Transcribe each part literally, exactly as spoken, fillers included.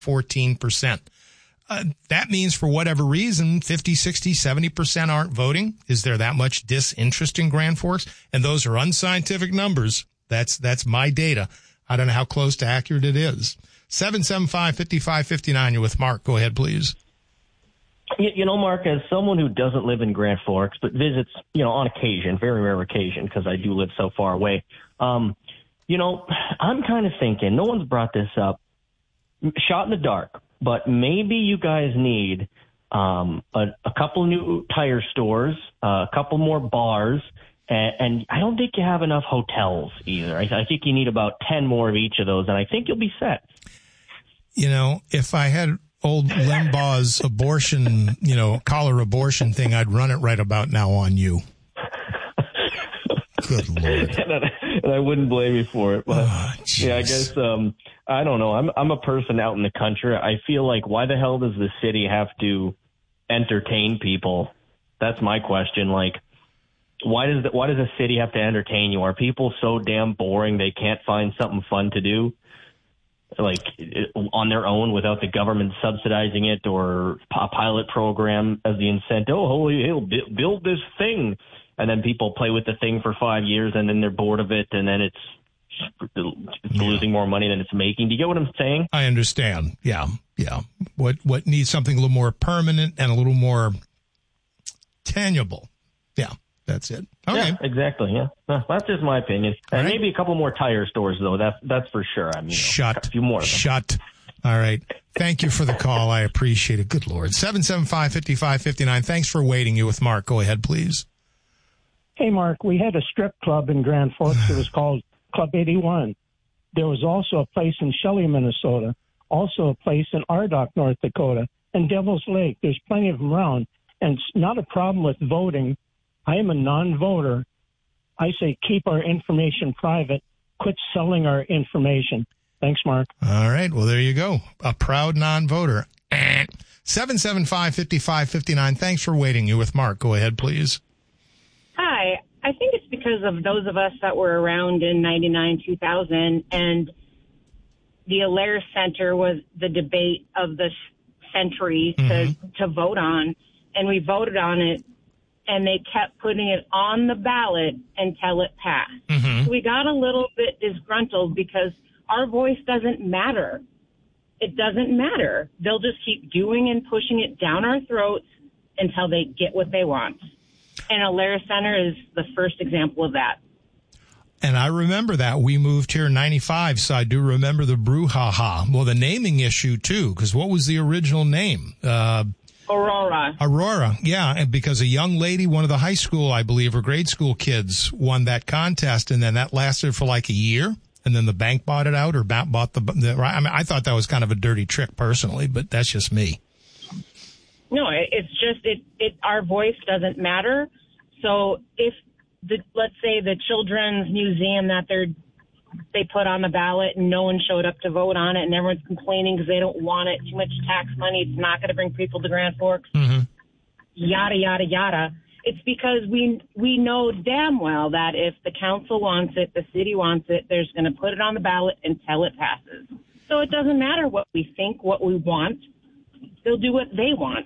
fourteen percent. Uh, that means for whatever reason, fifty, sixty, seventy percent aren't voting. Is there that much disinterest in Grand Forks? And those are unscientific numbers. That's, that's my data. I don't know how close to accurate it is. seven seven five, five five five nine. You're with Mark. Go ahead, please. You know, Mark, as someone who doesn't live in Grand Forks, but visits, you know, on occasion, very rare occasion, because I do live so far away, um, you know, I'm kind of thinking, no one's brought this up, shot in the dark, but maybe you guys need um, a, a couple new tire stores, uh, a couple more bars, and, and I don't think you have enough hotels either. I, I think you need about ten more of each of those, and I think you'll be set. You know, if I had old Limbaugh's abortion, you know, collar abortion thing, I'd run it right about now on you. Good Lord. and, I, and I wouldn't blame you for it. But oh, yeah, I guess, um, I don't know. I'm, I'm a person out in the country. I feel like, why the hell does the city have to entertain people? That's my question. Like, why does the, why does a city have to entertain you? Are people so damn boring they can't find something fun to do? Like on their own without the government subsidizing it or a pilot program as the incentive. Oh, holy, he'll build this thing. And then people play with the thing for five years and then they're bored of it. And then it's, it's yeah. losing more money than it's making. Do you get what I'm saying? I understand. Yeah. Yeah. What, what needs something a little more permanent and a little more tangible. Yeah. That's it. Okay. Yeah, exactly. Yeah. No, that's just my opinion. And right. Maybe a couple more tire stores, though. That's that's for sure. I mean, shut. Know, a few more. Shut. All right. Thank you for the call. I appreciate it. Good Lord. seven seven five, five five five nine. Thanks for waiting. You with Mark. Go ahead, please. Hey, Mark. We had a strip club in Grand Forks. It was called Club eighty-one. There was also a place in Shelley, Minnesota. Also a place in Ardok, North Dakota. And Devil's Lake. There's plenty of them around. And it's not a problem with voting. I am a non-voter. I say keep our information private. Quit selling our information. Thanks, Mark. All right. Well, there you go. A proud non-voter. seven seven five, five five five nine. Thanks for waiting. You with Mark. Go ahead, please. Hi. I think it's because of those of us that were around in ninety-nine, two thousand, and the Alaris Center was the debate of the century to, mm-hmm. to vote on, and we voted on it. And they kept putting it on the ballot until it passed. Mm-hmm. So we got a little bit disgruntled because our voice doesn't matter. It doesn't matter. They'll just keep doing and pushing it down our throats until they get what they want. And Alaris Center is the first example of that. And I remember that. We moved here in ninety-five, so I do remember the brouhaha. Well, the naming issue, too, because what was the original name? Uh Aurora. Aurora, yeah, and because a young lady, one of the high school, I believe, or grade school kids won that contest, and then that lasted for like a year, and then the bank bought it out or bought the, the I mean, I thought that was kind of a dirty trick personally, but that's just me. No, it's just, it, it, our voice doesn't matter. So if the, let's say the children's museum that they're they put on the ballot and no one showed up to vote on it and everyone's complaining because they don't want it, too much tax money, it's not going to bring people to Grand Forks, mm-hmm. yada, yada, yada. It's because we we know damn well that if the council wants it, the city wants it, they're going to put it on the ballot until it passes. So it doesn't matter what we think, what we want. They'll do what they want.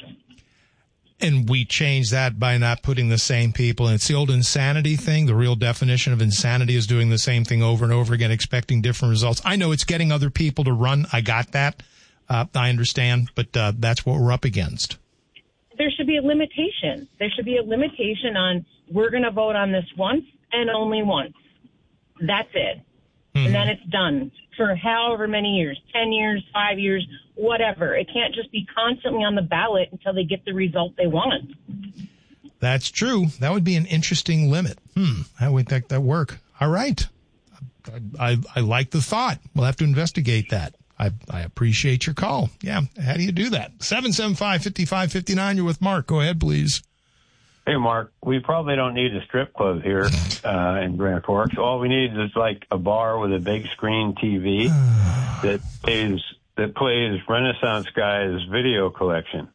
And we change that by not putting the same people. And it's the old insanity thing. The real definition of insanity is doing the same thing over and over again, expecting different results. I know it's getting other people to run. I got that. Uh, I understand. But uh, that's what we're up against. There should be a limitation. There should be a limitation on we're going to vote on this once and only once. That's it. Mm-hmm. And then it's done for however many years, ten years, five years, whatever. It can't just be constantly on the ballot until they get the result they want. That's true. That would be an interesting limit. Hmm. How would that, that work? All right. I, I, I like the thought. We'll have to investigate that. I, I appreciate your call. Yeah. How do you do that? seven seven five, five five five nine. You're with Mark. Go ahead, please. Hey, Mark, we probably don't need a strip club here uh, in Grand Forks. All we need is like a bar with a big screen T V that plays that plays Renaissance Guy's video collection.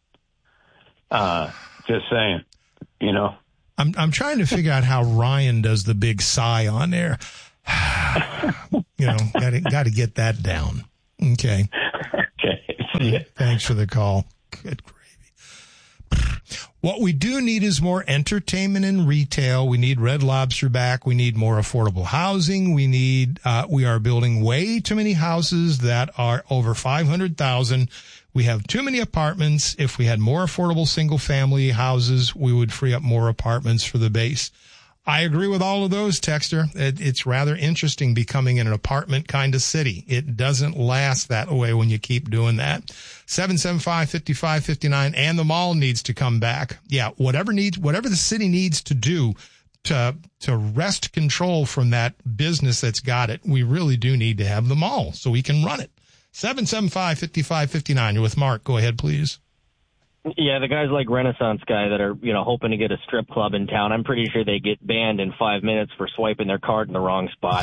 Uh, just saying, you know. I'm I'm trying to figure out how Ryan does the big sigh on there. You know, got to got to get that down. Okay. Thanks for the call. Good gravy. What we do need is more entertainment and retail. We need Red Lobster back. We need more affordable housing. We need, uh, we are building way too many houses that are over five hundred thousand. We have too many apartments. If we had more affordable single family houses, we would free up more apartments for the base. I agree with all of those, Texter. It, it's rather interesting becoming an apartment kind of city. It doesn't last that way when you keep doing that. seven seven five, five five five nine, and the mall needs to come back. Yeah, whatever needs, whatever the city needs to do to to wrest control from that business that's got it, we really do need to have the mall so we can run it. seven seven five, five five five nine. You're with Mark. Go ahead, please. Yeah, the guys like Renaissance Guy that are, you know, hoping to get a strip club in town, I'm pretty sure they get banned in five minutes for swiping their card in the wrong spot.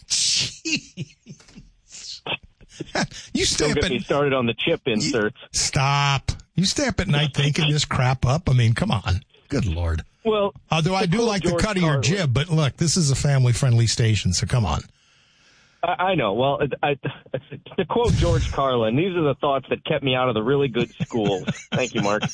You stay Don't up get at, me started on the chip inserts. Stop. You stay up at night thinking this crap up? I mean, come on. Good Lord. Well, although I do like George the cut of your Carlin. jib, but look, this is a family-friendly station, so come on. I, I know. Well, I, to quote George Carlin, these are the thoughts that kept me out of the really good schools. Thank you, Mark.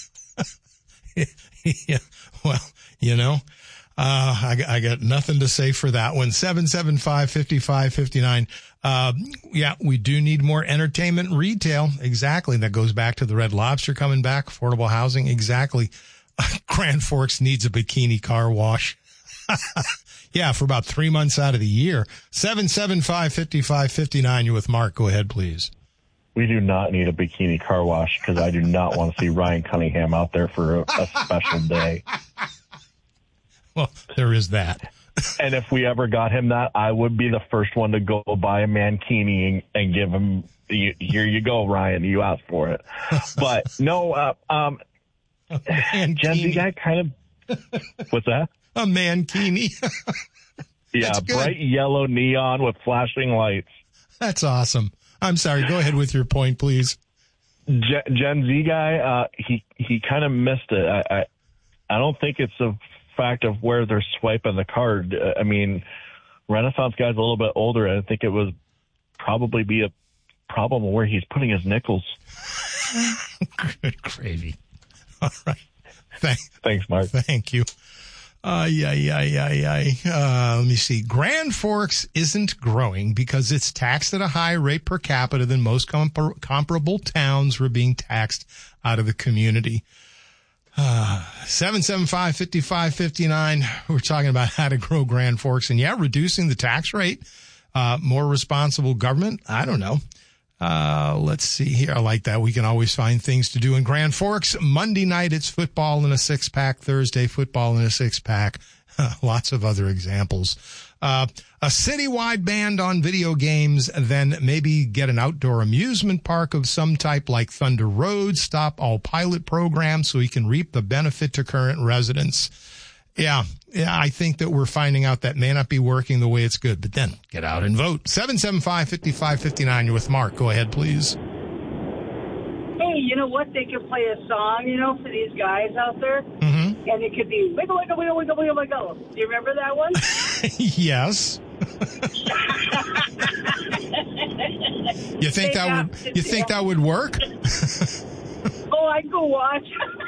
Yeah, well, you know, uh, I, I got nothing to say for that one. seven seven five, five five five nine. Uh, yeah, we do need more entertainment and retail. Exactly. That goes back to the Red Lobster coming back, affordable housing. Exactly. Grand Forks needs a bikini car wash. Yeah, for about three months out of the year. seven seven five, five five five nine. You're with Mark. Go ahead, please. We do not need a bikini car wash because I do not want to see Ryan Cunningham out there for a, a special day. Well, there is that. And if we ever got him that, I would be the first one to go buy a mankini and, and give him, you, here you go, Ryan, you asked for it. But no, uh, um, Gen Z guy kind of, what's that? A mankini. Yeah, bright yellow neon with flashing lights. That's awesome. I'm sorry. Go ahead with your point, please. Gen, Gen Z guy, uh, he he kind of missed it. I, I I don't think it's a fact of where they're swiping the card. Uh, I mean, Renaissance guy's a little bit older. I think it would probably be a problem where he's putting his nickels. Good gravy. All right. Thanks. Thanks, Mark. Thank you. Uh, yeah, yeah, yeah, yeah. Uh, let me see. Grand Forks isn't growing because it's taxed at a higher rate per capita than most compar- comparable towns were being taxed out of the community. Uh, seven seven five, five five five nine. We're talking about how to grow Grand Forks. And yeah, reducing the tax rate, uh, more responsible government. I don't know. Uh, let's see here. I like that. We can always find things to do in Grand Forks. Monday night, it's football in a six pack. Thursday, football in a six pack. Lots of other examples. Uh, a citywide ban on video games, then maybe get an outdoor amusement park of some type like Thunder Road. Stop all pilot programs so we can reap the benefit to current residents. Yeah, yeah, I think that we're finding out that may not be working the way it's good, but then get out and vote. seven seven five, five five five nine. You're with Mark. Go ahead, please. Hey, you know what? They could play a song, you know, for these guys out there. Mm-hmm. And it could be wiggle, wiggle, wiggle, wiggle, wiggle, wiggle. Do you remember that one? Yes. You think They that would, you think that would work? Oh, I can go watch.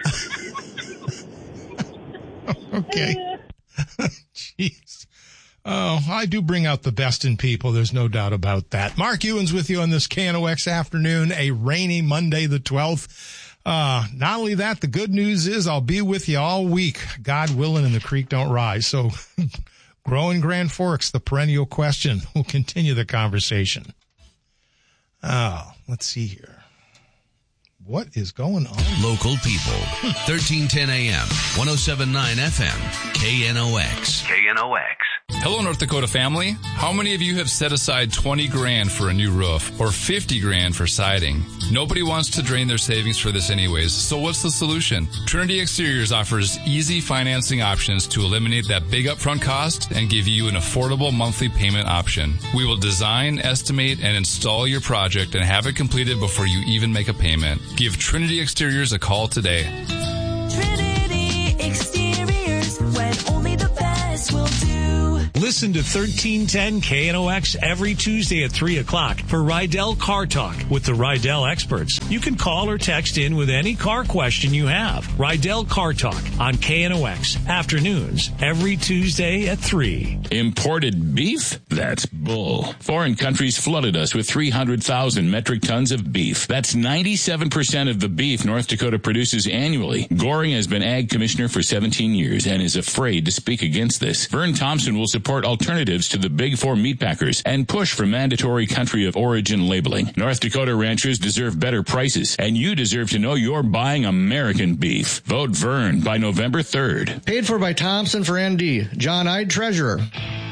Okay. Jeez. Oh, I do bring out the best in people. There's no doubt about that. Mark Ewens with you on this K N O X afternoon, a rainy Monday the twelfth. Uh, not only that, the good news is I'll be with you all week, God willing, and the creek don't rise. So growing Grand Forks, the perennial question. We'll continue the conversation. Oh, let's see here. What is going on? Local people. thirteen ten A M, ten seventy-nine F M, K N O X. K N O X. Hello, North Dakota family. How many of you have set aside twenty grand for a new roof or fifty grand for siding? Nobody wants to drain their savings for this anyways, so what's the solution? Trinity Exteriors offers easy financing options to eliminate that big upfront cost and give you an affordable monthly payment option. We will design, estimate, and install your project and have it completed before you even make a payment. Give Trinity Exteriors a call today. Trinity Exteriors, when only the best will do. Listen to thirteen ten K N O X every Tuesday at three o'clock for Rydell Car Talk with the Rydell experts. You can call or text in with any car question you have. Rydell Car Talk on K N O X afternoons every Tuesday at three. Imported beef? That's bull. Foreign countries flooded us with three hundred thousand metric tons of beef. That's ninety-seven percent of the beef North Dakota produces annually. Goring has been ag commissioner for seventeen years and is afraid to speak against this. Vern Thompson will support alternatives to the big four meatpackers and push for mandatory country of origin labeling. North Dakota ranchers deserve better prices, and you deserve to know you're buying American beef. Vote Vern by November third. Paid for by Thompson for N D. John Ide, Treasurer.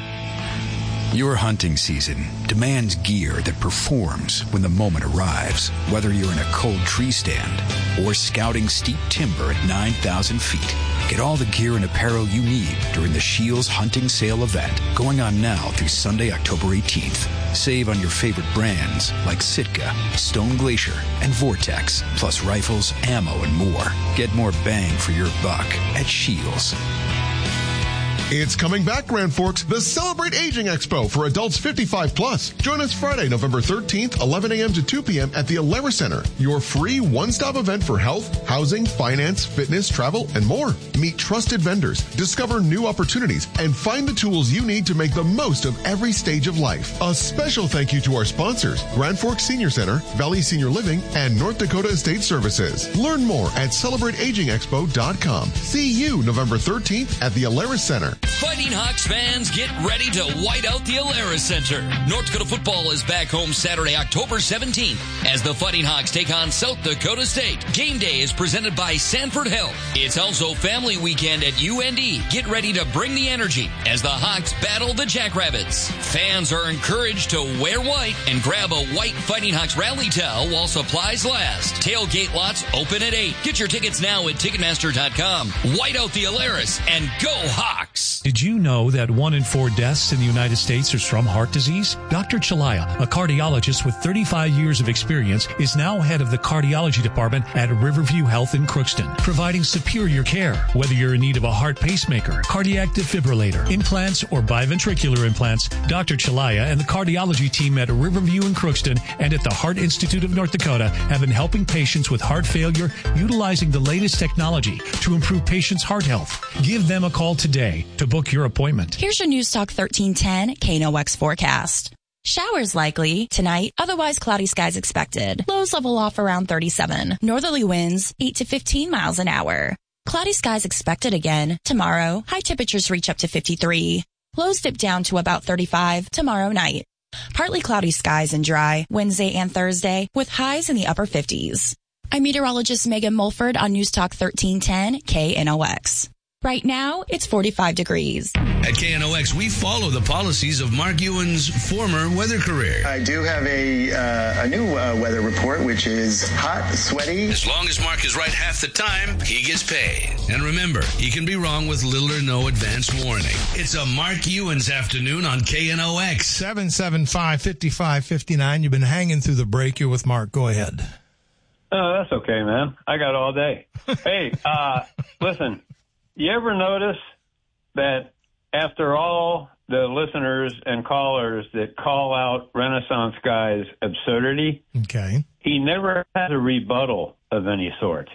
Your hunting season demands gear that performs when the moment arrives, whether you're in a cold tree stand or scouting steep timber at nine thousand feet. Get all the gear and apparel you need during the Shields Hunting Sale event going on now through Sunday, October eighteenth. Save on your favorite brands like Sitka, Stone Glacier, and Vortex, plus rifles, ammo, and more. Get more bang for your buck at Shields. It's coming back, Grand Forks, the Celebrate Aging Expo for adults fifty-five plus. Join us Friday, November thirteenth, eleven a.m. to two p.m. at the Alara Center, your free one-stop event for health, housing, finance, fitness, travel, and more. Meet trusted vendors, discover new opportunities, and find the tools you need to make the most of every stage of life. A special thank you to our sponsors, Grand Forks Senior Center, Valley Senior Living, and North Dakota Estate Services. Learn more at celebrate aging expo dot com. See you November thirteenth at the Alara Center. Fighting Hawks fans, get ready to white out the Alara Center. North Dakota football is back home Saturday, October seventeenth, as the Fighting Hawks take on South Dakota State. Game day is presented by Sanford Health. It's also family weekend at U N D. Get ready to bring the energy as the Hawks battle the Jackrabbits. Fans are encouraged to wear white and grab a white Fighting Hawks rally towel while supplies last. Tailgate lots open at eight. Get your tickets now at Ticketmaster dot com. White out the Alaris and go Hawks! Did you know that one in four deaths in the United States is from heart disease? Doctor Chalaya, a cardiologist with thirty-five years of experience, is now head of the cardiology department at Riverview Health in Crookston, providing superior care. Whether you're in need of a heart pacemaker, cardiac defibrillator, implants, or biventricular implants, Doctor Chalaya and the cardiology team at Riverview in Crookston and at the Heart Institute of North Dakota have been helping patients with heart failure utilizing the latest technology to improve patients' heart health. Give them a call today to book your appointment. Here's your News Talk thirteen ten K N O X forecast. Showers likely tonight, otherwise cloudy skies expected. Lows level off around thirty-seven. Northerly winds eight to fifteen miles an hour. Cloudy skies expected again tomorrow. High temperatures reach up to fifty-three. Lows dip down to about thirty-five tomorrow night. Partly cloudy skies and dry Wednesday and Thursday with highs in the upper fifties. I'm meteorologist Megan Mulford on News Talk thirteen ten K N O X. Right now, it's forty-five degrees. At K N O X, we follow the policies of Mark Ewan's former weather career. I do have a uh, a new uh, weather report, which is hot, sweaty. As long as Mark is right half the time, he gets paid. And remember, he can be wrong with little or no advance warning. It's a Mark Ewan's afternoon on K N O X. seven seven five, five five five nine. You've been hanging through the break here with Mark. Go ahead. Oh, that's okay, man. I got all day. Hey, uh, listen. You ever notice that after all the listeners and callers that call out Renaissance Guy's absurdity, okay, he never has a rebuttal of any sort.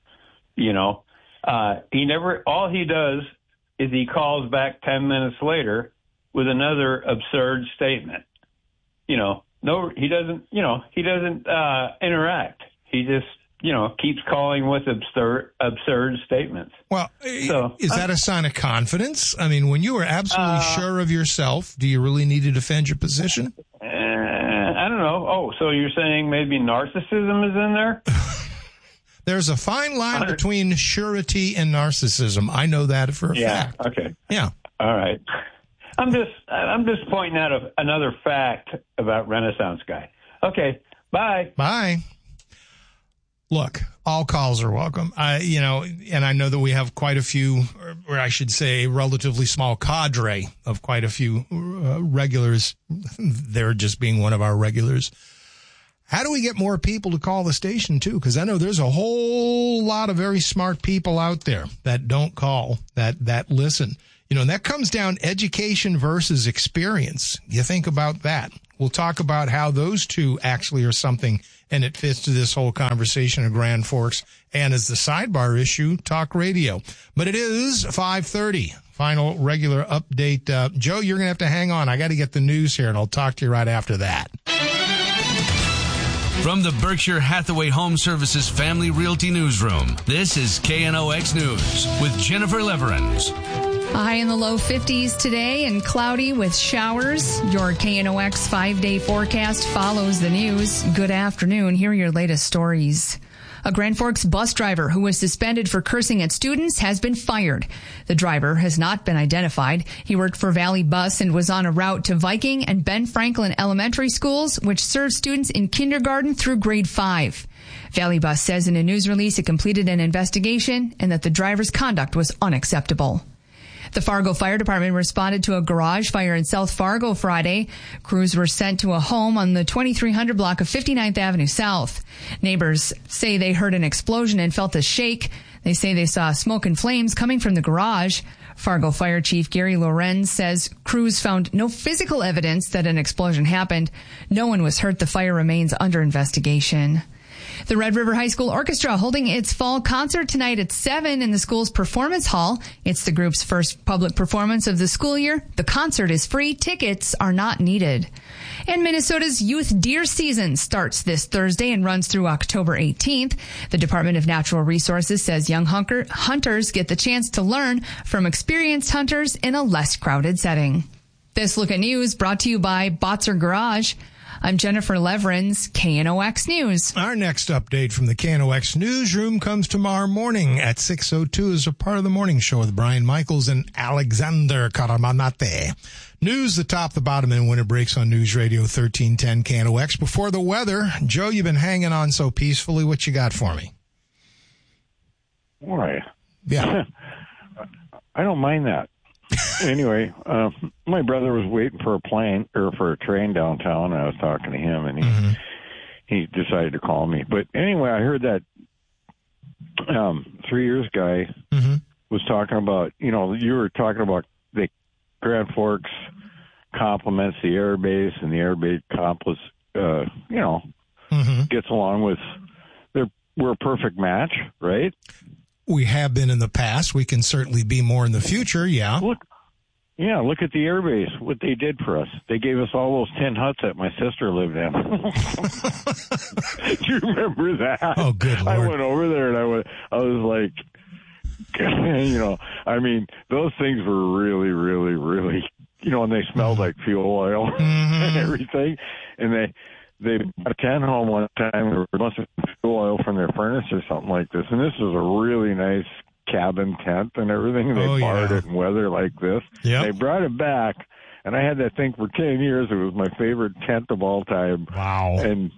You know, uh, he never, all he does is he calls back ten minutes later with another absurd statement. You know, no, he doesn't, you know, he doesn't uh, interact. He just, you know, keeps calling with absurd, absurd statements. Well, so, is that a sign of confidence? I mean, when you are absolutely uh, sure of yourself, do you really need to defend your position? Uh, I don't know. Oh, so you're saying maybe narcissism is in there? There's a fine line between surety and narcissism. I know that for a yeah, fact. Okay. Yeah. All right. I'm just, I'm just pointing out a, another fact about Renaissance Guy. Okay. Bye. Bye. Look, all calls are welcome. I, you know, and I know that we have quite a few, or I should say, a relatively small cadre of quite a few uh, regulars. They're just being one of our regulars. How do we get more people to call the station, too? Because I know there's a whole lot of very smart people out there that don't call, that, that listen. You know, and that comes down education versus experience. You think about that. We'll talk about how those two actually are something, and it fits to this whole conversation of Grand Forks and as the sidebar issue, talk radio. But it is five thirty. Final regular update. Uh, Joe, you're going to have to hang on. I got to get the news here, and I'll talk to you right after that. From the Berkshire Hathaway Home Services Family Realty Newsroom, this is K N O X News with Jennifer Leverins. A high in the low fifties today and cloudy with showers. Your K N O X five-day forecast follows the news. Good afternoon. Here are your latest stories. A Grand Forks bus driver who was suspended for cursing at students has been fired. The driver has not been identified. He worked for Valley Bus and was on a route to Viking and Ben Franklin elementary schools, which serve students in kindergarten through grade five. Valley Bus says in a news release it completed an investigation and that the driver's conduct was unacceptable. The Fargo Fire Department responded to a garage fire in South Fargo Friday. Crews were sent to a home on the twenty-three hundred block of fifty-ninth Avenue South. Neighbors say they heard an explosion and felt a shake. They say they saw smoke and flames coming from the garage. Fargo Fire Chief Gary Lorenz says crews found no physical evidence that an explosion happened. No one was hurt. The fire remains under investigation. The Red River High School Orchestra holding its fall concert tonight at seven in the school's performance hall. It's the group's first public performance of the school year. The concert is free. Tickets are not needed. And Minnesota's youth deer season starts this Thursday and runs through October eighteenth. The Department of Natural Resources says young hunter, hunters get the chance to learn from experienced hunters in a less crowded setting. This Look at News brought to you by Botzer Garage. I'm Jennifer Leverins, K N O X News. Our next update from the K N O X Newsroom comes tomorrow morning at six oh two as a part of the morning show with Brian Michaels and Alexander Karamanate. News, the top, the bottom, and when it breaks on News Radio thirteen ten K N O X. Before the weather, Joe, you've been hanging on so peacefully. What you got for me? Why? Yeah. I don't mind that. Anyway, uh, my brother was waiting for a plane or for a train downtown. And I was talking to him, and he mm-hmm. he decided to call me. But anyway, I heard that um, three years guy mm-hmm. was talking about. You know, you were talking about the Grand Forks complements the air base, and the air base complex, uh, you know, mm-hmm. gets along with. They're we're a perfect match, right? We have been in the past. We can certainly be more in the future, yeah. Look, yeah, look at the airbase, what they did for us. They gave us all those tin huts that my sister lived in. Do you remember that? Oh, good Lord. I went over there and I was, I was like, you know, I mean, those things were really, really, really, you know, and they smelled mm-hmm. like fuel oil mm-hmm. and everything. And they... They bought a tent home one time. There was a bunch of fuel oil from their furnace or something like this. And this was a really nice cabin tent and everything. They oh, barred yeah. it in weather like this. Yep. They brought it back, and I had that thing for ten years. It was my favorite tent of all time. Wow. And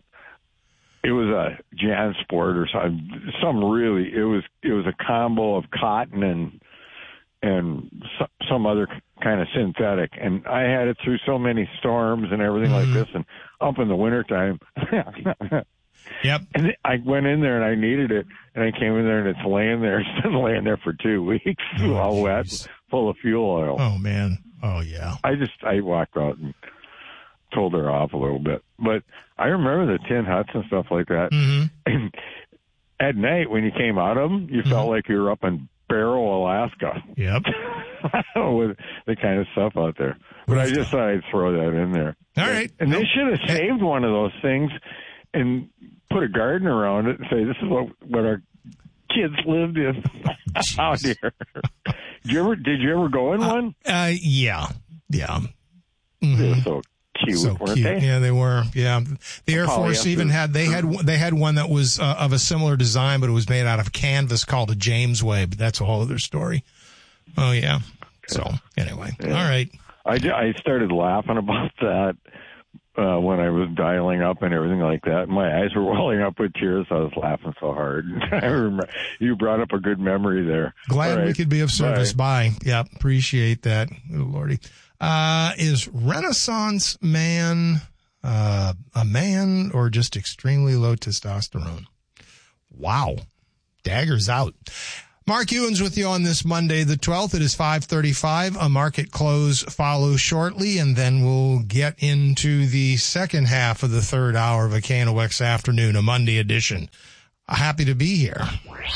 it was a JanSport or something. Some really, it was it was a combo of cotton and and some other kind of synthetic. And I had it through so many storms and everything mm-hmm. like this. And up in the wintertime, yep. And I went in there and I needed it. And I came in there and it's laying there. It's been laying there for two weeks, oh, all geez. wet, full of fuel oil. Oh, man. Oh, yeah. I just, I walked out and told her off a little bit. But I remember the tin huts and stuff like that. Mm-hmm. And at night, when you came out of them, you mm-hmm. felt like you were up in Barrow, Alaska. Yep. With the kind of stuff out there. But I just thought I'd throw that in there. All right. And they should have saved one of those things and put a garden around it and say, this is what, what our kids lived in out here. Did you ever, did you ever go in uh, one? Uh, yeah. Yeah. Mm-hmm. They were so cute, so weren't cute. they? Yeah, they were. Yeah. The Air Force even had, they had, they had one that was uh, of a similar design, but it was made out of canvas called a James Way, but that's a whole other story. Oh, yeah. So, anyway. Yeah. All right. I, I started laughing about that uh, when I was dialing up and everything like that. My eyes were welling up with tears. I was laughing so hard. I remember you brought up a good memory there. Glad right. we could be of service. Bye. Bye. Yeah, appreciate that. Oh, Lordy. Uh, is Renaissance man uh, a man or just extremely low testosterone? Wow. Daggers out. Mark Ewens with you on this Monday, the twelfth. It is five thirty-five. A market close follows shortly, and then we'll get into the second half of the third hour of a K N O X Afternoon, a Monday edition. Happy to be here.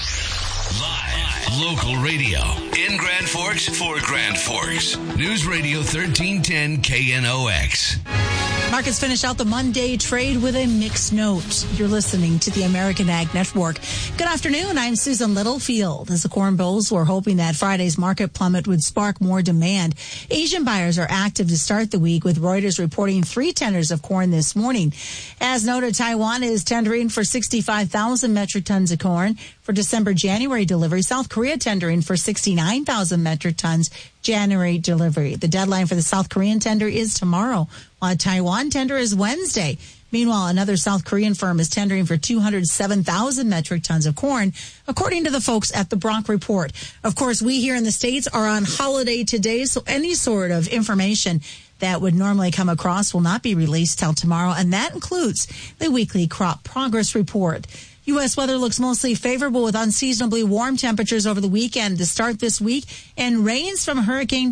Live, local radio in Grand Forks for Grand Forks. News Radio thirteen ten K N O X. Markets finish out the Monday trade with a mixed note. You're listening to the American Ag Network. Good afternoon. I'm Susan Littlefield. As the Corn Bulls were hoping that Friday's market plummet would spark more demand, Asian buyers are active to start the week, with Reuters reporting three tenders of corn this morning. As noted, Taiwan is tendering for sixty-five thousand metric tons of corn for December January delivery. South Korea tendering for sixty-nine thousand metric tons January delivery. The deadline for the South Korean tender is tomorrow, while a Taiwan tender is Wednesday. Meanwhile, another South Korean firm is tendering for two hundred seven thousand metric tons of corn, according to the folks at the Bronc Report. Of course, we here in the States are on holiday today, so any sort of information that would normally come across will not be released till tomorrow, and that includes the weekly crop progress report. U S weather looks mostly favorable with unseasonably warm temperatures over the weekend to start this week, and rains from Hurricane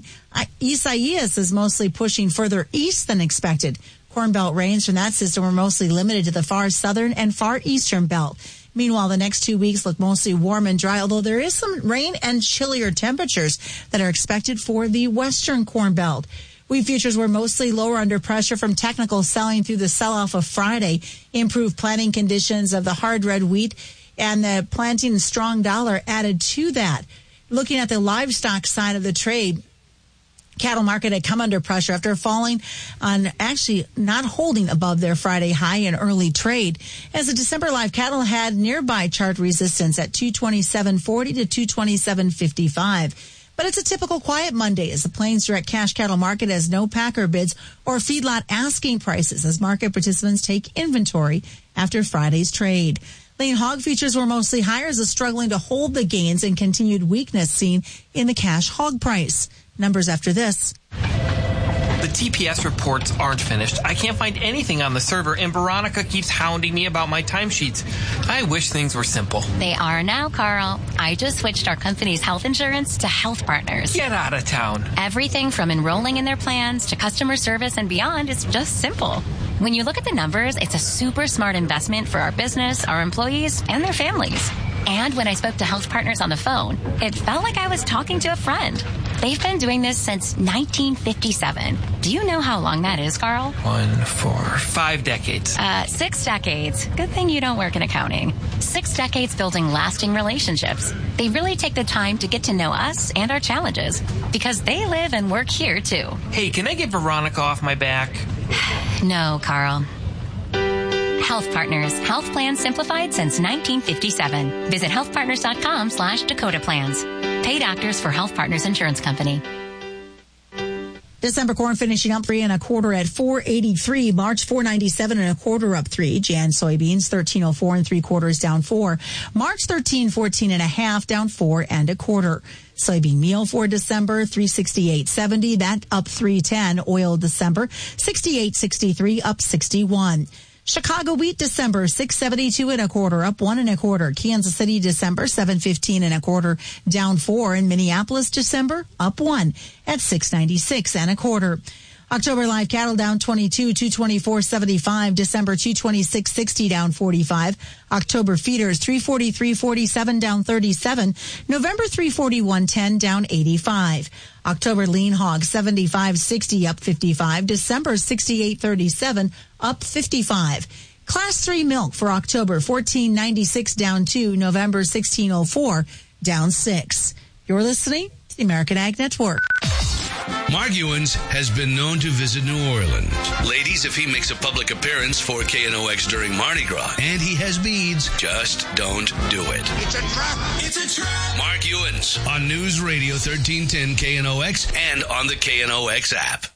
Isaias is mostly pushing further east than expected. Corn Belt rains from that system were mostly limited to the far southern and far eastern belt. Meanwhile, the next two weeks look mostly warm and dry, although there is some rain and chillier temperatures that are expected for the western Corn Belt. Wheat futures were mostly lower under pressure from technical selling through the sell-off of Friday. Improved planting conditions of the hard red wheat and the planting strong dollar added to that. Looking at the livestock side of the trade, cattle market had come under pressure after falling on actually not holding above their Friday high in early trade, as the December live cattle had nearby chart resistance at two twenty-seven forty to two twenty-seven fifty-five. But it's a typical quiet Monday as the Plains Direct Cash Cattle Market has no packer bids or feedlot asking prices as market participants take inventory after Friday's trade. Lean hog futures were mostly higher as struggling to hold the gains and continued weakness seen in the cash hog price. Numbers after this. The T P S reports aren't finished. I can't find anything on the server, and Veronica keeps hounding me about my timesheets. I wish things were simple. They are now, Carl. I just switched our company's health insurance to Health Partners. Get out of town. Everything from enrolling in their plans to customer service and beyond is just simple. When you look at the numbers, it's a super smart investment for our business, our employees, and their families. And when I spoke to Health Partners on the phone, it felt like I was talking to a friend. They've been doing this since nineteen fifty-seven. Do you know how long that is, Carl? One, four, five decades. Uh, six decades. Good thing you don't work in accounting. Six decades building lasting relationships. They really take the time to get to know us and our challenges because they live and work here, too. Hey, can I get Veronica off my back? No, Carl. Health Partners. Health plans simplified since nineteen fifty-seven. Visit healthpartners.com slash Dakota Plans. Pay doctors for Health Partners Insurance Company. December corn finishing up three and a quarter at four eighty-three. March four ninety-seven and a quarter up three. Jan soybeans thirteen oh four and three quarters down four. March thirteen fourteen and a half down four and a quarter. Soybean meal for December three sixty-eight seventy. That up three ten. Oil December sixty-eight sixty-three up sixty-one. Chicago wheat December six seventy-two and a quarter up one and a quarter. Kansas City December seven fifteen and a quarter down four. And Minneapolis December up one at six ninety-six and a quarter. October live cattle down twenty-two, two twenty-four seventy-five. December two twenty-six sixty down forty-five. October feeders three forty-three forty-seven down thirty-seven. November three forty-one ten down eighty-five. October lean hog seventy-five sixty up fifty-five. December sixty-eight thirty-seven up fifty-five. Class three milk for October fourteen ninety-six down two. November sixteen oh four down six. You're listening to the American Ag Network. Mark Ewens has been known to visit New Orleans. Ladies, if he makes a public appearance for K N O X during Mardi Gras and he has beads, just don't do it. It's a trap! It's a trap! Mark Ewens on News Radio thirteen ten K N O X and on the K N O X app.